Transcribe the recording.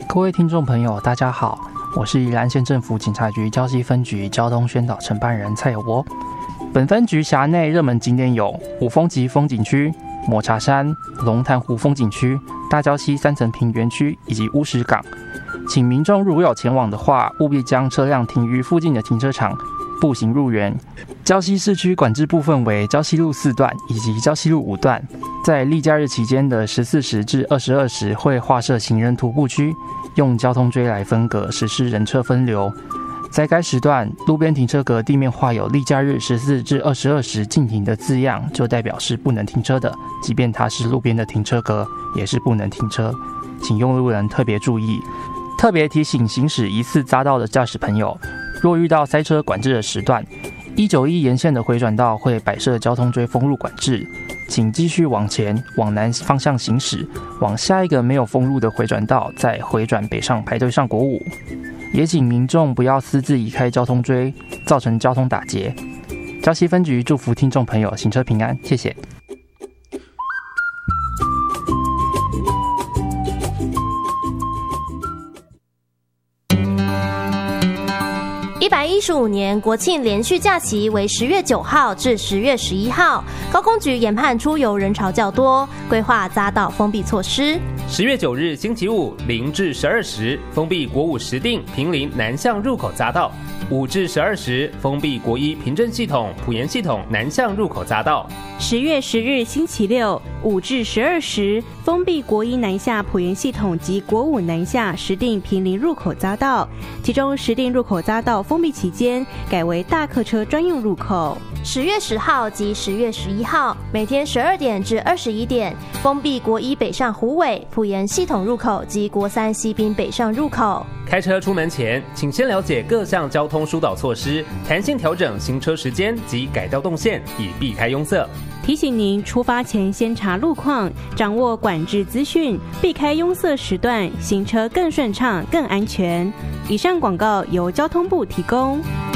各位听众朋友，大家好，我是宜兰县政府警察局礁溪分局交通宣导承办人蔡有窝。本分局辖内热门景点有五峰级风景区、抹茶山、龙潭湖风景区、大礁溪3层坪园区以及乌石港。请民众如果有前往的话，务必将车辆停于附近的停车场，步行入园。礁溪市区管制部分为礁溪路4段以及礁溪路5段，在例假日期间的14时至22时会划设行人徒步区，用交通锥来分隔，实施人车分流。在该时段，路边停车格地面画有例假日14至22时禁停的字样，就代表是不能停车的，即便它是路边的停车格，也是不能停车，请用路人特别注意。特别提醒行驶疑似匝道的驾驶朋友，若遇到塞车管制的时段，191沿线的回转道会摆设交通锥封路管制，请继续往前往南方向行驶，往下一个没有封路的回转道再回转北上排队上国5。也请民众不要私自移开交通锥，造成交通打结。礁溪分局祝福听众朋友行车平安，谢谢。 115年国庆连续假期为10月9号至10月11号，高工局研判出游人潮较多，规划匝道封闭措施。 10月9日星期五0至12时封闭国5石碇坪林南向入口匝道，5至12时封闭国1平镇系统埔盐系统南向入口匝道。 10月10日星期六5至12时封闭国1南下埔盐系统及国5南下石碇坪林入口匝道，其中石碇入口匝道封闭期间改为大客车专用入口。 10月10号及10月11号每天12点至21点封闭国1北上虎尾埔盐系统入口及国3西滨北上入口。 开车出门前，请先了解各项交通疏导措施，弹性调整行车时间及改道动线，以避开拥塞。 提醒您出发前先查路况，掌握管制资讯，避开拥塞时段，行车更顺畅、更安全。以上广告由交通部提供。